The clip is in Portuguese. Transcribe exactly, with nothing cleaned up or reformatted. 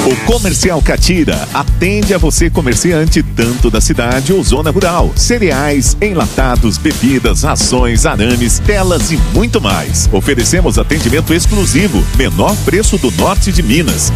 O Comercial Catira atende a você, comerciante, tanto da cidade ou zona rural. Cereais, enlatados, bebidas, rações, arames, telas e muito mais. Oferecemos atendimento exclusivo, menor preço do norte de Minas.